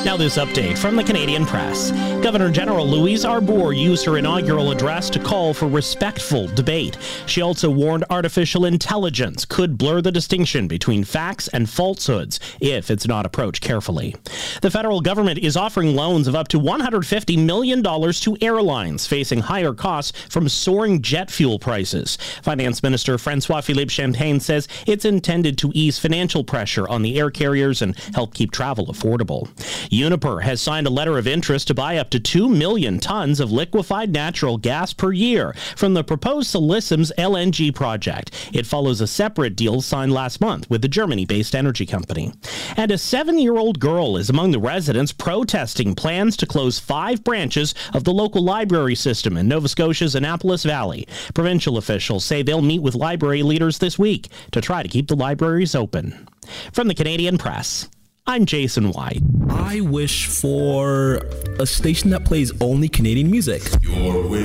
Now this update from the Canadian Press. Governor General Louise Arbour used her inaugural address to call for respectful debate. She also warned artificial intelligence could blur the distinction between facts and falsehoods if it's not approached carefully. The federal government is offering loans of up to $150 million to airlines facing higher costs from soaring jet fuel prices. Finance Minister François-Philippe Champagne says it's intended to ease financial pressure on the air carriers and help keep travel affordable. Uniper has signed a letter of interest to buy up to 2 million tons of liquefied natural gas per year from the proposed Silesims LNG project. It follows a separate deal signed last month with the Germany-based energy company. And a 7-year-old girl is among the residents protesting plans to close 5 branches of the local library system in Nova Scotia's Annapolis Valley. Provincial officials say they'll meet with library leaders this week to try to keep the libraries open. From the Canadian Press, I'm Jason White. I wish for a station that plays only Canadian music. Your wish